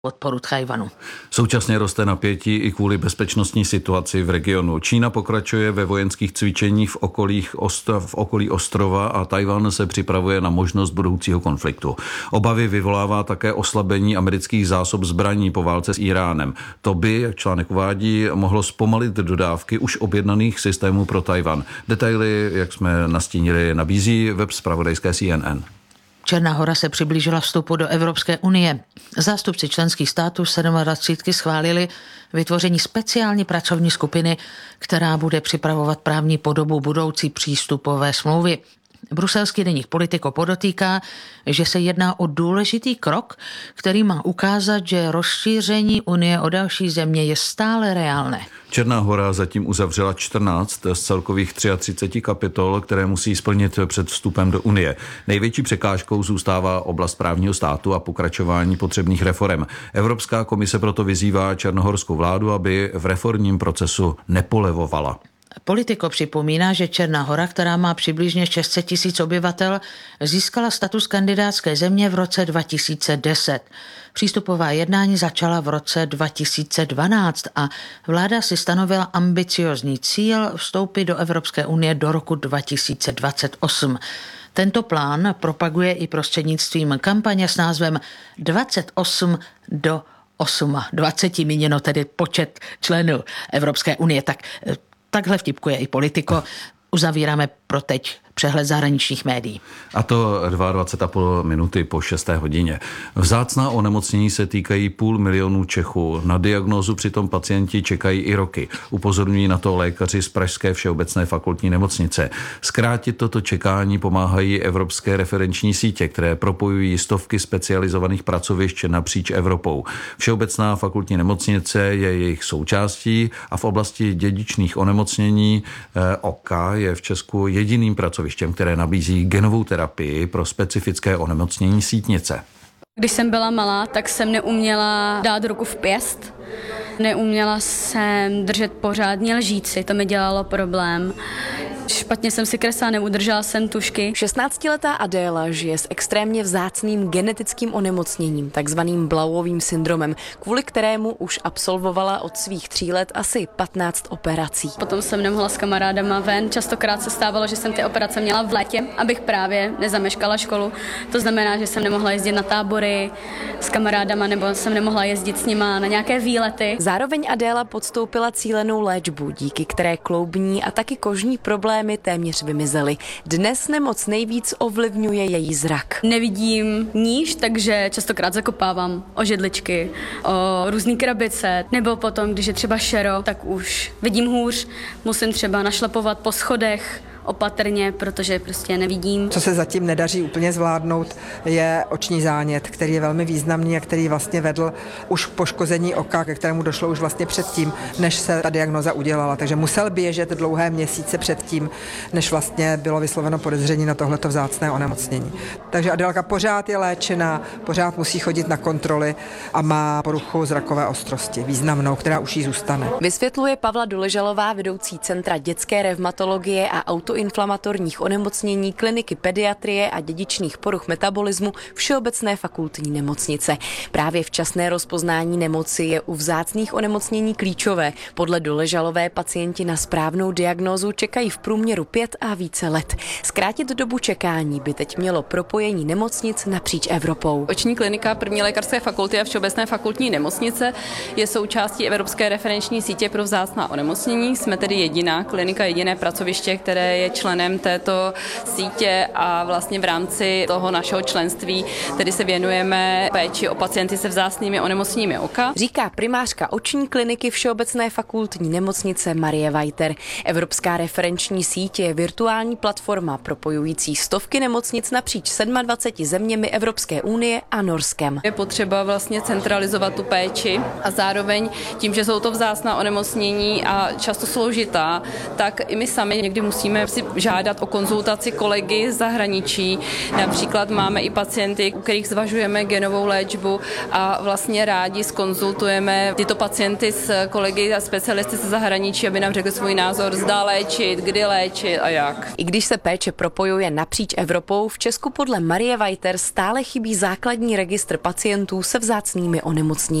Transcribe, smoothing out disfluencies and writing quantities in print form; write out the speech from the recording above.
podporu Tchaj-wanu. Současně roste napětí i kvůli bezpečnostní situaci v regionu. Čína pokračuje ve vojenských cvičeních v okolí ostrova a Tchaj-wan se připravuje na možnost budoucího konfliktu. Obavy vyvolává také oslabení amerických zásob zbraní po válce s Íránem. To by, jak článek uvádí, mohlo zpomalit dodávky už objednaných systémů pro Tchaj-wan. Detaily, jak jsme nastínili, nabízí web zpravodajské CNN. Černá Hora se přiblížila vstupu do Evropské unie. Zástupci členských států 27 schválili vytvoření speciální pracovní skupiny, která bude připravovat právní podobu budoucí přístupové smlouvy. Bruselský deník Politico podotýká, že se jedná o důležitý krok, který má ukázat, že rozšíření Unie o další země je stále reálné. Černá Hora zatím uzavřela 14 z celkových 33 kapitol, které musí splnit před vstupem do Unie. Největší překážkou zůstává oblast právního státu a pokračování potřebných reforem. Evropská komise proto vyzývá černohorskou vládu, aby v reformním procesu nepolevovala. Politico připomíná, že Černá Hora, která má přibližně 600 000 obyvatel, získala status kandidátské země v roce 2010. Přístupová jednání začala v roce 2012 a vláda si stanovila ambiciózní cíl vstoupit do Evropské unie do roku 2028. Tento plán propaguje i prostřednictvím kampaně s názvem 28 do 28, míněno tedy počet členů Evropské unie. Takhle vtipkuje i Politico. Uzavíráme pro teď přehled zahraničních médií. A to 22,5 minuty po 6. hodině. Vzácná onemocnění se týkají 500 000 Čechů. Na diagnózu přitom pacienti čekají i roky. Upozorňují na to lékaři z Pražské všeobecné fakultní nemocnice. Zkrátit toto čekání pomáhají evropské referenční sítě, které propojují stovky specializovaných pracovišť napříč Evropou. Všeobecná fakultní nemocnice je jejich součástí a v oblasti dědičných onemocnění OKA je v Česku jediným pracovištěm, které nabízí genovou terapii pro specifické onemocnění sítnice. Když jsem byla malá, tak jsem neuměla dát ruku v pěst. Neuměla jsem držet pořádně lžíci, to mi dělalo problém. Špatně jsem si kresla, neudržela jsem tušky. 16letá Adéla žije s extrémně vzácným genetickým onemocněním, takzvaným Blauovým syndromem, kvůli kterému už absolvovala od svých 3 let asi 15 operací. Potom jsem nemohla s kamarádama ven, častokrát se stávalo, že jsem ty operace měla v létě, abych právě nezameškala školu. To znamená, že jsem nemohla jezdit na tábory s kamarádama, nebo jsem nemohla jezdit s nima na nějaké výlety. Zároveň Adéla podstoupila cílenou léčbu, díky které kloubní a taky kožní problémy téměř vymizely. Dnes nemoc nejvíc ovlivňuje její zrak. Nevidím níž, takže častokrát zakopávám o židličky, o různý krabice, nebo potom, když je třeba šero, tak už vidím hůř, musím třeba našlapovat po schodech, opatrně, protože prostě nevidím. Co se zatím nedaří úplně zvládnout, je oční zánět, který je velmi významný a který vlastně vedl už k poškození oka, ke kterému došlo už vlastně předtím, než se ta diagnóza udělala. Takže musel běžet dlouhé měsíce předtím, než vlastně bylo vysloveno podezření na tohleto vzácné onemocnění. Takže Adélka pořád je léčena, pořád musí chodit na kontroly a má poruchu zrakové ostrosti, významnou, která už jí zůstane. Vysvětluje Pavla Doležalová, vedoucí Centra dětské revmatologie a autoinflamatorních onemocnění, kliniky pediatrie a dědičných poruch metabolismu Všeobecné fakultní nemocnice. Právě včasné rozpoznání nemoci je u vzácných onemocnění klíčové. Podle Doležalové pacienti na správnou diagnózu čekají v průměru 5 a více let. Zkrátit dobu čekání by teď mělo propojení nemocnic napříč Evropou. Oční klinika první lékařské fakulty a Všeobecné fakultní nemocnice je součástí Evropské referenční sítě pro vzácná onemocnění. Jsme tedy jediná klinika, jediné pracoviště, které je členem této sítě a vlastně v rámci toho našeho členství tedy se věnujeme péči o pacienty se vzácnými onemocněními oka. Říká primářka oční kliniky Všeobecné fakultní nemocnice Marie Weiter. Evropská referenční síť je virtuální platforma propojující stovky nemocnic napříč 27 zeměmi Evropské unie a Norskem. Je potřeba vlastně centralizovat tu péči a zároveň tím, že jsou to vzácná onemocnění a často složitá, tak i my sami někdy musíme si žádat o konzultaci kolegy z zahraničí. Například máme i pacienty, u kterých zvažujeme genovou léčbu a vlastně rádi zkonzultujeme tyto pacienty s kolegy a specialisty ze zahraničí, aby nám řekli svůj názor, zda léčit, kdy léčit a jak. I když se péče propojuje napříč Evropou, v Česku podle Marie Weiter stále chybí základní registr pacientů se vzácnými onemocněními.